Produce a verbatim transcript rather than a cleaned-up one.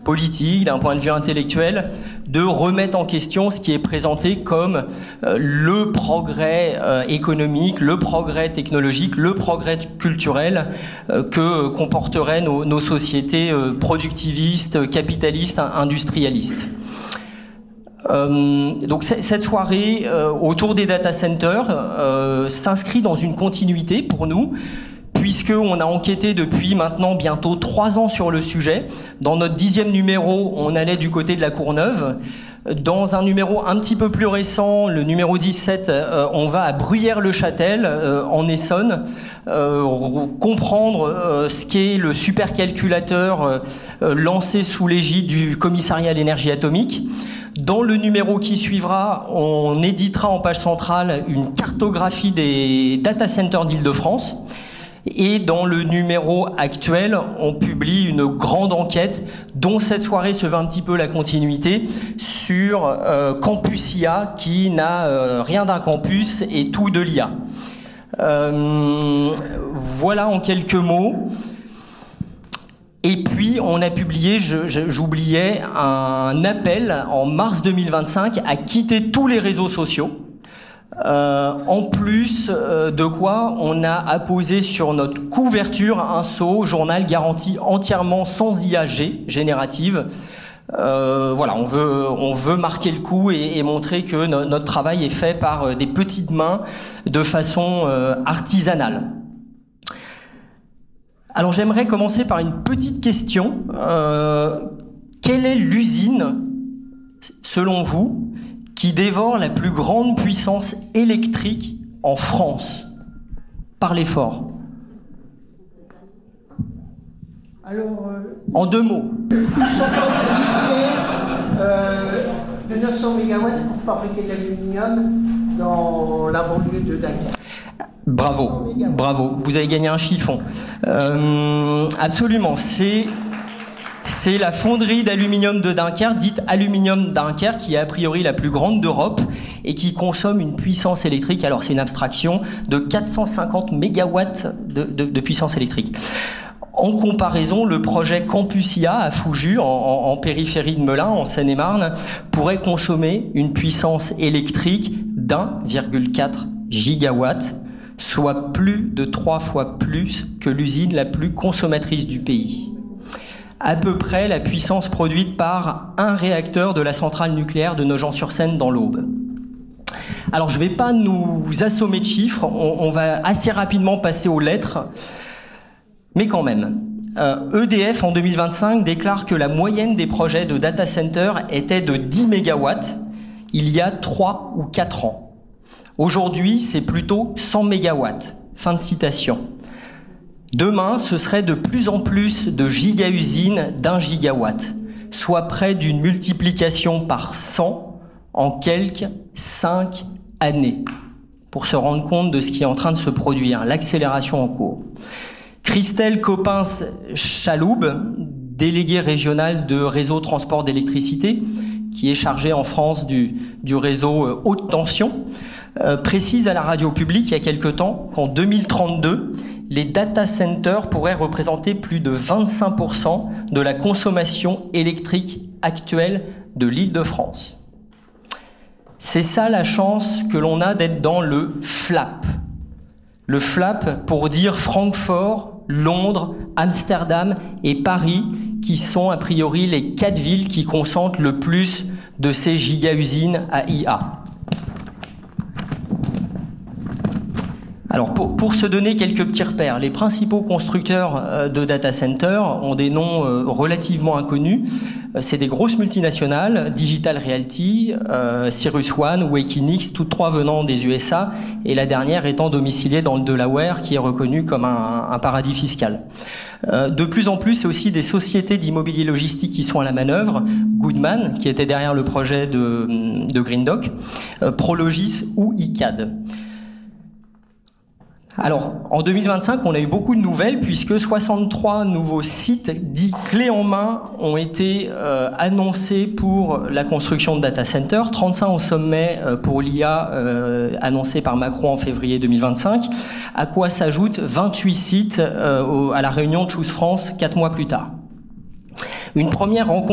politique, d'un point de vue intellectuel, de remettre en question ce qui est présenté comme euh, le progrès euh, économique, le progrès technologique, le progrès culturel euh, que comporteraient nos, nos sociétés euh, productivistes, capitalistes, industrialistes. Euh, donc cette soirée euh, autour des data centers euh, s'inscrit dans une continuité pour nous, puisqu'on a enquêté depuis maintenant bientôt trois ans sur le sujet. Dans notre dixième numéro, on allait du côté de la Courneuve. Dans un numéro un petit peu plus récent, le numéro dix-sept, euh, on va à Bruyères-le-Châtel, euh, en Essonne, euh, comprendre euh, ce qu'est le supercalculateur euh, lancé sous l'égide du Commissariat à l'énergie atomique. Dans le numéro qui suivra, on éditera en page centrale une cartographie des data centers d'Île-de-France. Et dans le numéro actuel, on publie une grande enquête dont cette soirée se veut un petit peu la continuité sur euh, Campus I A qui n'a euh, rien d'un campus et tout de l'I A. Euh, voilà en quelques mots. Et puis, on a publié, je, je, j'oubliais, un appel en mars deux mille vingt-cinq à quitter tous les réseaux sociaux. Euh, en plus euh, de quoi, on a apposé sur notre couverture un sceau, journal garanti entièrement sans I A G générative. Euh, voilà, on veut, on veut marquer le coup et, et montrer que no, notre travail est fait par des petites mains de façon euh, artisanale. Alors j'aimerais commencer par une petite question. Euh, quelle est l'usine, selon vous, qui dévore la plus grande puissance électrique en France? Parlez fort. Alors, euh, en deux mots. Euh, de neuf cents mégawatts pour fabriquer de l'aluminium dans la banlieue de Dunkerque. Bravo, bravo, vous avez gagné un chiffon. Euh, absolument, c'est, c'est la fonderie d'aluminium de Dunkerque, dite Aluminium Dunkerque, qui est a priori la plus grande d'Europe et qui consomme une puissance électrique, alors c'est une abstraction, de quatre cent cinquante mégawatts de, de, de puissance électrique. En comparaison, le projet Campus I A à Foujus, en, en, en périphérie de Melun, en Seine-et-Marne, pourrait consommer une puissance électrique d'un virgule quatre gigawatt, soit plus de trois fois plus que l'usine la plus consommatrice du pays. À peu près la puissance produite par un réacteur de la centrale nucléaire de Nogent-sur-Seine dans l'Aube. Alors je ne vais pas nous assommer de chiffres, on, on va assez rapidement passer aux lettres, mais quand même. Euh, E D F en deux mille vingt-cinq déclare que la moyenne des projets de data center était de dix mégawatts il y a trois ou quatre ans. Aujourd'hui, c'est plutôt cent mégawatts. Fin de citation. Demain, ce serait de plus en plus de giga-usines d'un gigawatt, soit près d'une multiplication par cent en quelques cinq années, pour se rendre compte de ce qui est en train de se produire, l'accélération en cours. Christelle Copins-Chaloub, déléguée régionale de Réseau Transport d'électricité, qui est chargée en France du, du réseau euh, haute tension, euh, précise à la radio publique il y a quelque temps qu'en deux mille trente-deux, les data centers pourraient représenter plus de vingt-cinq pour cent de la consommation électrique actuelle de l'Île-de-France. C'est ça la chance que l'on a d'être dans le FLAP. Le FLAP pour dire Francfort, Londres, Amsterdam et Paris, qui sont a priori les quatre villes qui concentrent le plus de ces giga-usines à I A. Alors pour, pour se donner quelques petits repères, les principaux constructeurs de data centers ont des noms relativement inconnus. C'est des grosses multinationales, Digital Realty, euh, Cirrus One ou Equinix, toutes trois venant des U S A, et la dernière étant domiciliée dans le Delaware, qui est reconnu comme un, un paradis fiscal. Euh, de plus en plus, c'est aussi des sociétés d'immobilier logistique qui sont à la manœuvre, Goodman, qui était derrière le projet de, de Green Dock, euh, Prologis ou I C A D. Alors, en deux mille vingt-cinq, on a eu beaucoup de nouvelles puisque soixante-trois nouveaux sites dits clés en main ont été euh, annoncés pour la construction de data centers, trente-cinq au sommet euh, pour l'I A euh, annoncé par Macron en février deux mille vingt-cinq, à quoi s'ajoutent vingt-huit sites euh, au, à la réunion de Choose France quatre mois plus tard. Une première rencontre